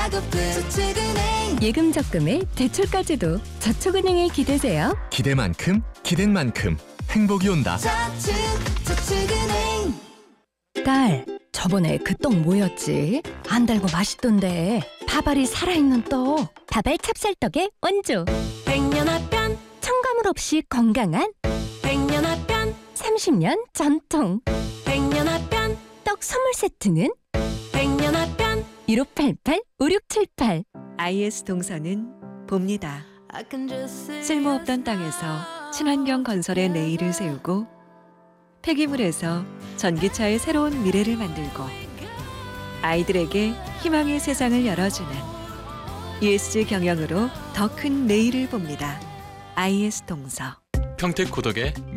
가급적 저축은행. 예금 적금에 대출까지도 저축은행에 기대세요. 기대만큼 기댄 만큼 행복이 온다. 저축은행. 딸, 저번에 그 떡 뭐였지? 안 달고 맛있던데. 밥알이 살아있는 떡. 밥알 찹쌀떡의 원조. 백년화편 첨가물 없이 건강한 백년화편 30년 전통. 백년화편 떡 선물 세트는 백년화편 1588-5678. IS 동서는 봅니다. 쓸모없던 땅에서 친환경 건설의 내일을 세우고 폐기물에서 전기차의 새로운 미래를 만들고 아이들에게 희망의 세상을 열어주는 ESG 경영으로 더 큰 내일을 봅니다. IS 동서. 평택 고덕의